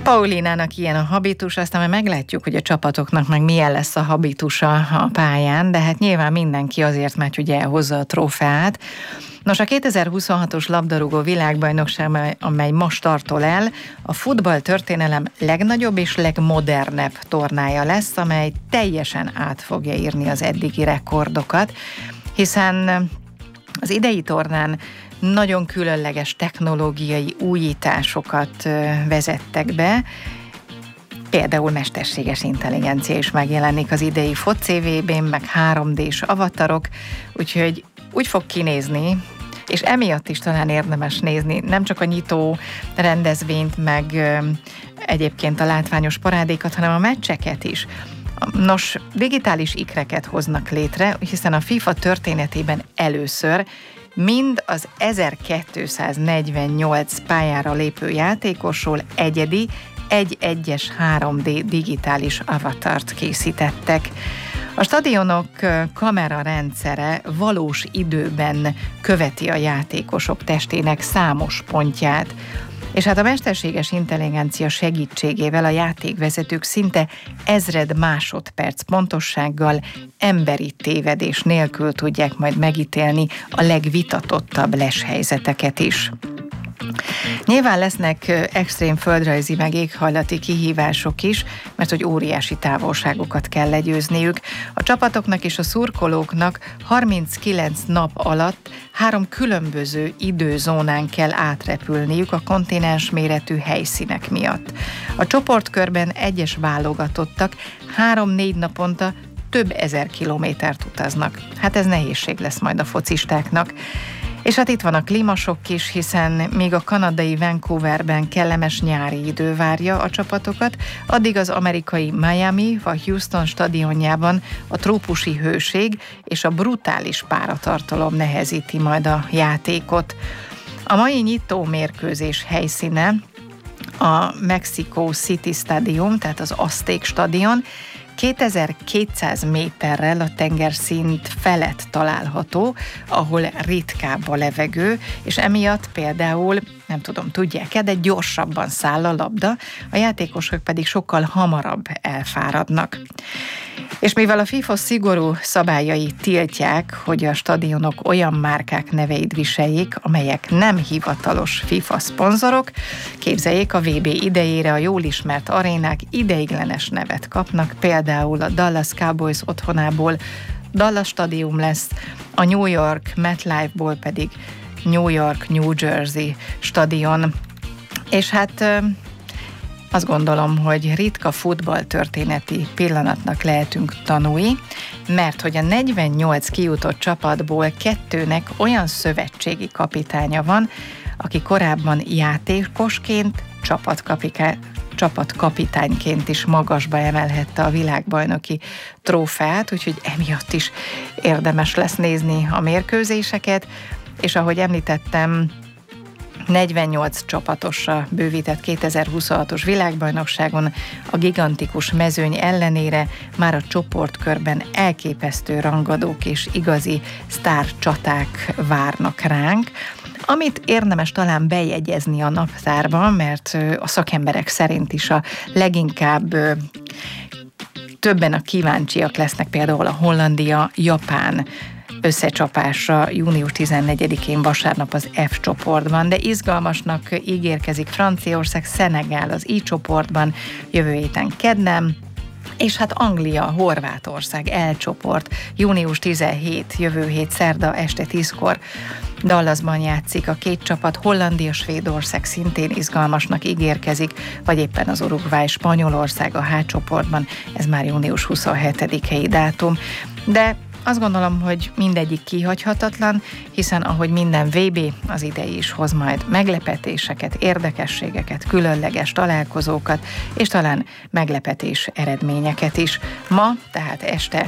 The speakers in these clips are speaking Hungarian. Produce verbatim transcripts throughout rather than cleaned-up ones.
Paulinának ilyen a habitus, aztán majd meglátjuk, hogy a csapatoknak meg milyen lesz a habitusa a pályán, de hát nyilván mindenki azért megy, hogy elhozza a trófeát. Nos, a kétezer-huszonhatos labdarúgó világbajnokság, amely most startol el, a futballtörténelem legnagyobb és legmodernebb tornája lesz, amely teljesen át fogja írni az eddigi rekordokat, hiszen az idei tornán nagyon különleges technológiai újításokat vezettek be, például mesterséges intelligencia is megjelenik az idei foci vé bén, meg három dés avatarok, úgyhogy úgy fog kinézni, és emiatt is talán érdemes nézni nem csak a nyitó rendezvényt, meg egyébként a látványos parádékat, hanem a meccseket is. Nos, digitális ikreket hoznak létre, hiszen a FIFA történetében először mind az ezerkétszáznegyvennyolc pályára lépő játékosról egyedi, egy-egyes három dé digitális avatart készítettek. A stadionok kamerarendszere valós időben követi a játékosok testének számos pontját, és hát a mesterséges intelligencia segítségével a játékvezetők szinte ezred másodperc pontossággal, emberi tévedés nélkül tudják majd megítélni a legvitatottabb leshelyzeteket is. Nyilván lesznek extrém földrajzi meg éghajlati kihívások is, mert hogy óriási távolságokat kell legyőzniük. A csapatoknak és a szurkolóknak harminckilenc nap alatt három különböző időzónán kell átrepülniük a kontinens méretű helyszínek miatt. A csoportkörben egyes válogatottak három-négy naponta több ezer kilométert utaznak. Hát ez nehézség lesz majd a focistáknak. És hát itt van a klímasokk is, hiszen még a kanadai Vancouverben kellemes nyári idő várja a csapatokat, addig az amerikai Miami vagy Houston stadionjában a trópusi hőség és a brutális páratartalom nehezíti majd a játékot. A mai nyitó mérkőzés helyszíne a Mexico City Stadium, tehát az Azték stadion, kétezer-kétszáz méterrel a tengerszint felett található, ahol ritkább a levegő, és emiatt például, nem tudom, tudják-e, de gyorsabban száll a labda, a játékosok pedig sokkal hamarabb elfáradnak. És mivel a FIFA szigorú szabályai tiltják, hogy a stadionok olyan márkák neveit viseljék, amelyek nem hivatalos FIFA szponzorok, képzeljék, a vé bé idejére a jól ismert arénák ideiglenes nevet kapnak, például a Dallas Cowboys otthonából Dallas Stadium lesz, a New York MetLife-ból pedig New York New Jersey stadion. És hát azt gondolom, hogy ritka futballtörténeti pillanatnak lehetünk tanúi, mert hogy a negyvennyolc kijutott csapatból kettőnek olyan szövetségi kapitánya van, aki korábban játékosként, csapatkapika- csapatkapitányként is magasba emelhette a világbajnoki trófeát, úgyhogy emiatt is érdemes lesz nézni a mérkőzéseket, és ahogy említettem, negyvennyolc csapatosra bővített kétezer-huszonhatos világbajnokságon a gigantikus mezőny ellenére már a csoportkörben elképesztő rangadók és igazi sztárcsaták várnak ránk, amit érdemes talán bejegyezni a naptárban, mert a szakemberek szerint is a leginkább többen a kíváncsiak lesznek például a Hollandia-Japán összecsapásra június tizennegyedikén vasárnap az F csoportban, de izgalmasnak ígérkezik Franciaország, Szenegál az I csoportban jövő héten kedden, és hát Anglia, Horvátország L csoport június tizenhetedike jövő hét szerda este tízkor Dallasban játszik a két csapat, Hollandia, Svédország szintén izgalmasnak ígérkezik, vagy éppen az Uruguay, Spanyolország a H csoportban, ez már június huszonhetedikei dátum, de azt gondolom, hogy mindegyik kihagyhatatlan, hiszen ahogy minden vé bé, az idei is hoz majd meglepetéseket, érdekességeket, különleges találkozókat, és talán meglepetés eredményeket is. Ma, tehát este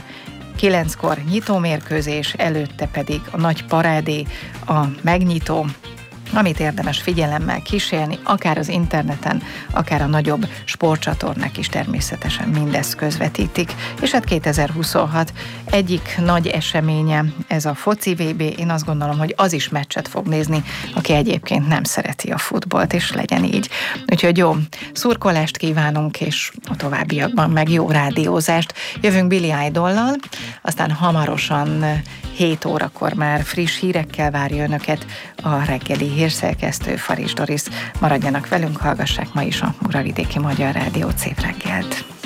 kilenckor nyitómérkőzés, előtte pedig a nagy parádé, a megnyitó, amit érdemes figyelemmel kísérni, akár az interneten, akár a nagyobb sportcsatornák is természetesen mindezt közvetítik. És hát kétezer-huszonhat egyik nagy eseménye ez a foci vé bé. Én azt gondolom, hogy az is meccset fog nézni, aki egyébként nem szereti a futballt, és legyen így. Úgyhogy jó, szurkolást kívánunk, és a továbbiakban meg jó rádiózást. Jövünk Billy Idollal, aztán hamarosan hét órakor már friss hírekkel várja önöket a reggeli hírszerkesztő Faris Doris. Maradjanak velünk, hallgassák ma is a Muravidéki Magyar Rádió. Szép reggelt!